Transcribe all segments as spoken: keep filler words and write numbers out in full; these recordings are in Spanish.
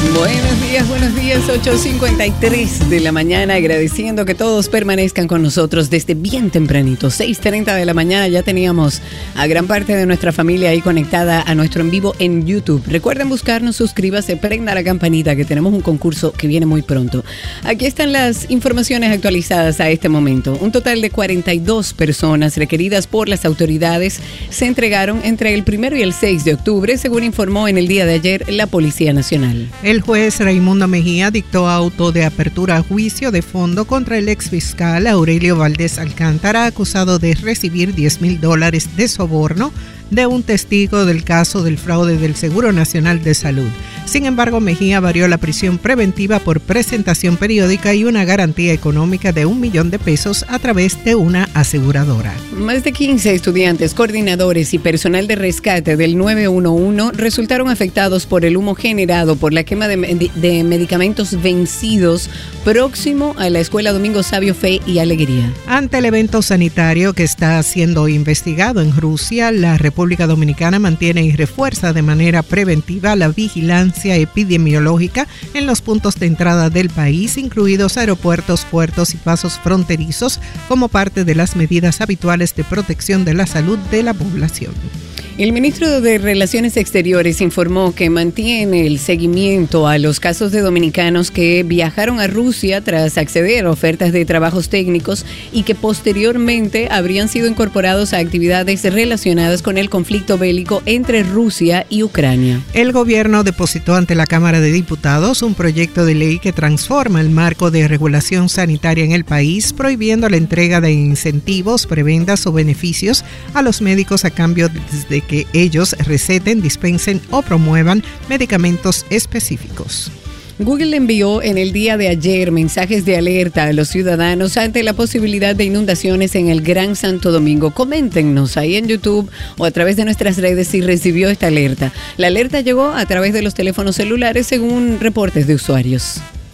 Buenos días, buenos días, ocho cincuenta y tres de la mañana, agradeciendo que todos permanezcan con nosotros desde bien tempranito, seis treinta de la mañana. Ya teníamos a gran parte de nuestra familia ahí conectada a nuestro en vivo en YouTube. Recuerden buscarnos, suscríbase, prenda la campanita que tenemos un concurso que viene muy pronto. Aquí están las informaciones actualizadas a este momento. Un total de cuarenta y dos personas requeridas por las autoridades se entregaron entre el primero y el seis de octubre, según informó en el día de ayer la Policía Nacional. El juez Raimundo Mejía dictó auto de apertura a juicio de fondo contra el exfiscal Aurelio Valdés Alcántara, acusado de recibir diez mil dólares de soborno de un testigo del caso del fraude del Seguro Nacional de Salud. Sin embargo, Mejía varió la prisión preventiva por presentación periódica y una garantía económica de un millón de pesos a través de una aseguradora. Más de quince estudiantes, coordinadores y personal de rescate del nueve uno uno resultaron afectados por el humo generado por la quema de, med- de medicamentos vencidos próximo a la Escuela Domingo Sabio Fe y Alegría. Ante el evento sanitario que está siendo investigado en Rusia, la República Dominicana mantiene y refuerza de manera preventiva la vigilancia epidemiológica en los puntos de entrada del país, incluidos aeropuertos, puertos y pasos fronterizos, como parte de las medidas habituales de protección de la salud de la población. El ministro de Relaciones Exteriores informó que mantiene el seguimiento a los casos de dominicanos que viajaron a Rusia tras acceder a ofertas de trabajos técnicos y que posteriormente habrían sido incorporados a actividades relacionadas con el conflicto bélico entre Rusia y Ucrania. El gobierno depositó ante la Cámara de Diputados un proyecto de ley que transforma el marco de regulación sanitaria en el país, prohibiendo la entrega de incentivos, prebendas o beneficios a los médicos a cambio de que ellos receten, dispensen o promuevan medicamentos específicos. Google envió en el día de ayer mensajes de alerta a los ciudadanos ante la posibilidad de inundaciones en el Gran Santo Domingo. Coméntenos ahí en YouTube o a través de nuestras redes si recibió esta alerta. La alerta llegó a través de los teléfonos celulares según reportes de usuarios.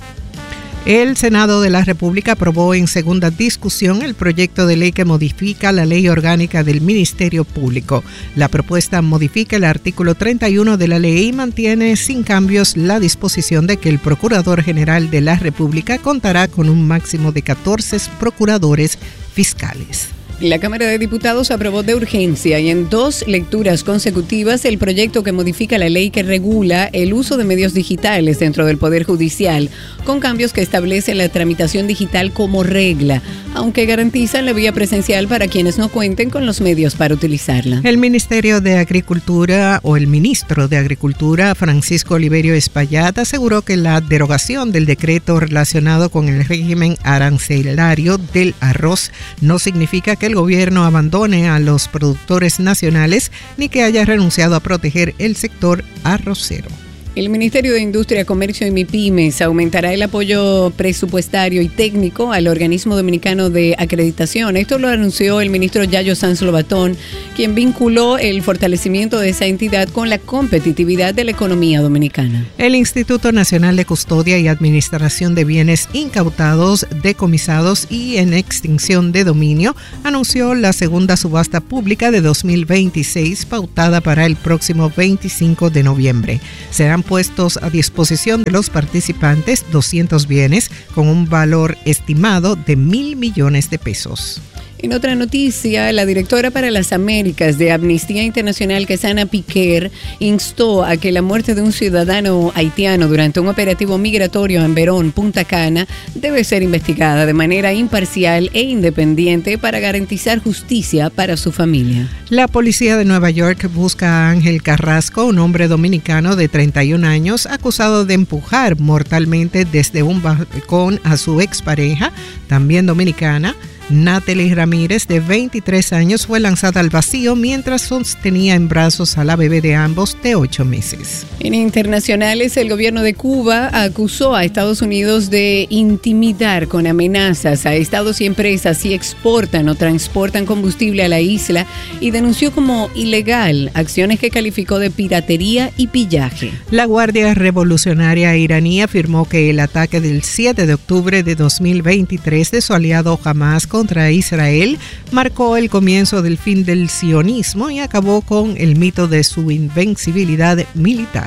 El Senado de la República aprobó en segunda discusión el proyecto de ley que modifica la ley orgánica del Ministerio Público. La propuesta modifica el artículo treinta y uno de la ley y mantiene sin cambios la disposición de que el Procurador General de la República contará con un máximo de catorce procuradores fiscales. La Cámara de Diputados aprobó de urgencia y en dos lecturas consecutivas el proyecto que modifica la ley que regula el uso de medios digitales dentro del Poder Judicial, con cambios que establecen la tramitación digital como regla, aunque garantizan la vía presencial para quienes no cuenten con los medios para utilizarla. El Ministerio de Agricultura o el ministro de Agricultura, Francisco Oliverio Espaillat, aseguró que la derogación del decreto relacionado con el régimen arancelario del arroz no significa que el gobierno abandone a los productores nacionales ni que haya renunciado a proteger el sector arrocero. El Ministerio de Industria, Comercio y MIPYMES aumentará el apoyo presupuestario y técnico al organismo dominicano de acreditación. Esto lo anunció el ministro Yayo Sanz Lobatón, quien vinculó el fortalecimiento de esa entidad con la competitividad de la economía dominicana. El Instituto Nacional de Custodia y Administración de Bienes Incautados, Decomisados y en extinción de dominio anunció la segunda subasta pública de dos mil veintiséis pautada para el próximo veinticinco de noviembre. Serán puestos a disposición de los participantes doscientos bienes con un valor estimado de mil millones de pesos. En otra noticia, la directora para las Américas de Amnistía Internacional, Kesana Piquer, instó a que la muerte de un ciudadano haitiano durante un operativo migratorio en Verón, Punta Cana, debe ser investigada de manera imparcial e independiente para garantizar justicia para su familia. La policía de Nueva York busca a Ángel Carrasco, un hombre dominicano de treinta y un años, acusado de empujar mortalmente desde un balcón a su expareja, también dominicana. Natalie Ramírez, de veintitrés años, fue lanzada al vacío mientras sostenía en brazos a la bebé de ambos de ocho meses. En internacionales, el gobierno de Cuba acusó a Estados Unidos de intimidar con amenazas a estados y empresas si exportan o transportan combustible a la isla y denunció como ilegal acciones que calificó de piratería y pillaje. La Guardia Revolucionaria iraní afirmó que el ataque del siete de octubre de dos mil veintitrés de su aliado Hamas contra Israel marcó el comienzo del fin del sionismo y acabó con el mito de su invencibilidad militar.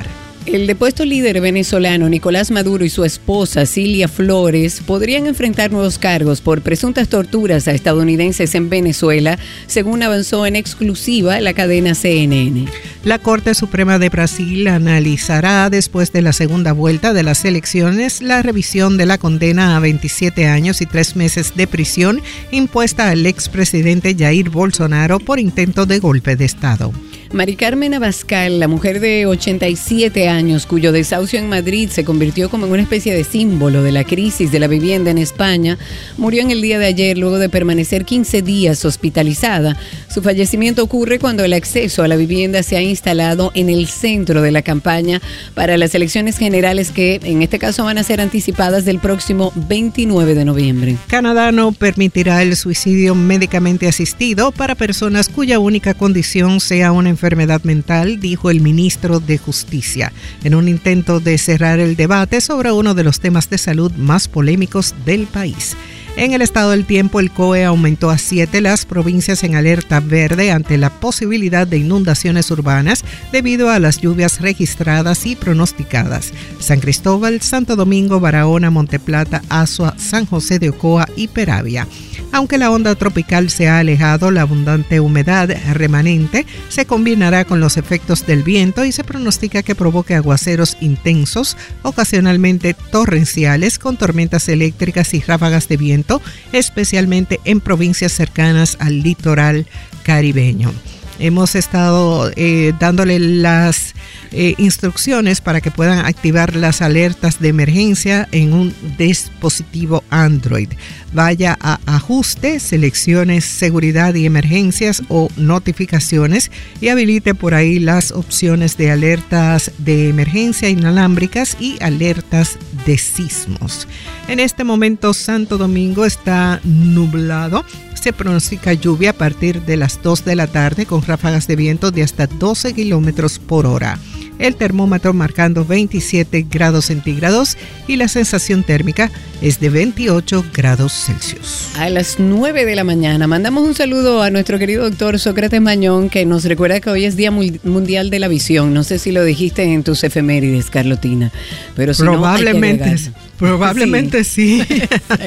El depuesto líder venezolano Nicolás Maduro y su esposa Cilia Flores podrían enfrentar nuevos cargos por presuntas torturas a estadounidenses en Venezuela, según avanzó en exclusiva la cadena C N N. La Corte Suprema de Brasil analizará después de la segunda vuelta de las elecciones la revisión de la condena a veintisiete años y tres meses de prisión impuesta al expresidente Jair Bolsonaro por intento de golpe de Estado. Mari Carmen Abascal, la mujer de ochenta y siete años, cuyo desahucio en Madrid se convirtió como en una especie de símbolo de la crisis de la vivienda en España, murió en el día de ayer luego de permanecer quince días hospitalizada. Su fallecimiento ocurre cuando el acceso a la vivienda se ha instalado en el centro de la campaña para las elecciones generales que en este caso van a ser anticipadas del próximo veintinueve de noviembre. Canadá no permitirá el suicidio médicamente asistido para personas cuya única condición sea una enfermedad mental, dijo el ministro de Justicia, en un intento de cerrar el debate sobre uno de los temas de salud más polémicos del país. En el estado del tiempo, el C O E aumentó a siete las provincias en alerta verde ante la posibilidad de inundaciones urbanas debido a las lluvias registradas y pronosticadas. San Cristóbal, Santo Domingo, Barahona, Monteplata, Azua, San José de Ocoa y Peravia. Aunque la onda tropical se ha alejado, la abundante humedad remanente se combinará con los efectos del viento y se pronostica que provoque aguaceros intensos, ocasionalmente torrenciales, con tormentas eléctricas y ráfagas de viento, especialmente en provincias cercanas al litoral caribeño. Hemos estado eh, dándole las eh, instrucciones para que puedan activar las alertas de emergencia en un dispositivo Android. Vaya a Ajuste, Selecciones, Seguridad y Emergencias o Notificaciones y habilite por ahí las opciones de alertas de emergencia inalámbricas y alertas de sismos. En este momento, Santo Domingo está nublado. Se pronostica lluvia a partir de las dos de la tarde con ráfagas de viento de hasta doce kilómetros por hora. El termómetro marcando veintisiete grados centígrados y la sensación térmica es de veintiocho grados Celsius. A las nueve de la mañana mandamos un saludo a nuestro querido doctor Sócrates Mañón, que nos recuerda que hoy es Día Mundial de la Visión. No sé si lo dijiste en tus efemérides, Carlotina, pero si probablemente, no, hay que probablemente sí. sí.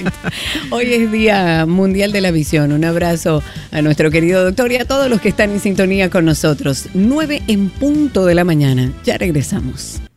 Hoy es Día Mundial de la Visión. Un abrazo a nuestro querido doctor y a todos los que están en sintonía con nosotros. nueve en punto de la mañana. Ya regresamos.